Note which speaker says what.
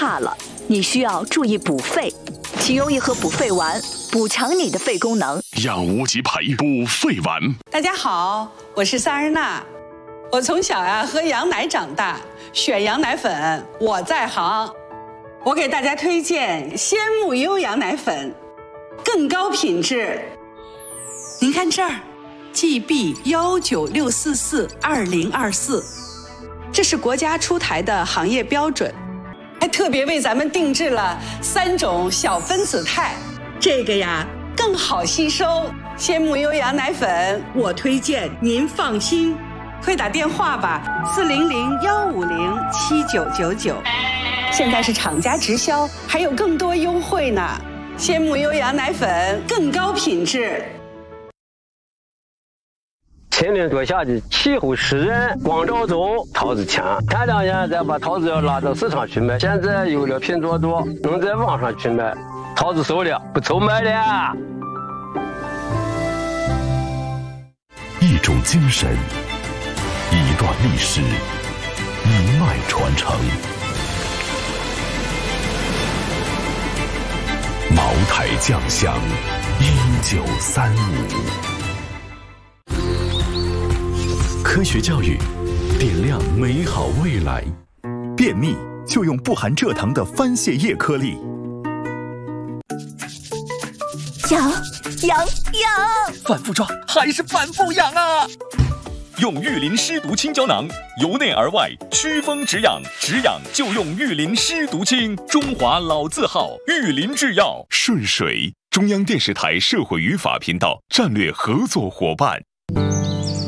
Speaker 1: 大了，你需要注意补肺，请用一盒补肺丸补强你的肺功能。
Speaker 2: 养无极培补肺丸。
Speaker 3: 大家好，我是萨日娜。我从小喝羊奶长大，选羊奶粉我在行。我给大家推荐鲜木优羊奶粉，更高品质。您看这儿 ，GB196442024，这是国家出台的行业标准，还特别为咱们定制了3种小分子肽，这个更好吸收。鲜木优羊奶粉我推荐，您放心。快打电话吧，400-150-7999。现在是厂家直销，还有更多优惠呢。鲜木优羊奶粉更高品质。
Speaker 4: 前年多夏季，气候湿热，光照中桃子强。前2年再把桃子要拉到市场去卖，现在有了拼多多，能在网上去卖，桃子熟了，不愁卖了。
Speaker 2: 一种精神，一段历史，一脉传承。茅台酱香1935。科学教育，点亮美好未来。
Speaker 5: 便秘就用不含蔗糖的番泻叶颗粒。
Speaker 1: 痒！
Speaker 5: 反复抓还是反复痒啊！用玉林湿毒清胶囊，由内而外祛风止痒，止痒就用玉林湿毒清，中华老字号玉林制药。
Speaker 2: 顺水，中央电视台社会与法频道战略合作伙伴。